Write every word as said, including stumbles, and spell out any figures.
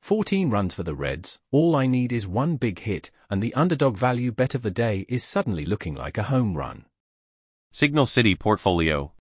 fourteen runs for the Reds. All I need is one big hit, and the underdog value bet of the day is suddenly looking like a home run. Signal City Portfolio.